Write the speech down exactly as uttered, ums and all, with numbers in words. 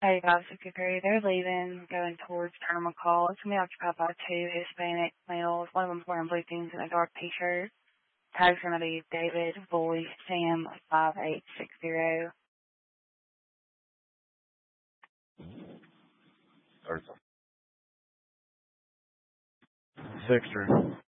Hey guys, it's Gary. They're leaving, going towards Terminal Call. It's going to be occupied by two Hispanic males. One of them's wearing blue jeans and a dark t-shirt. Tag's going to be David Boy Sam five eight six zero. Victor.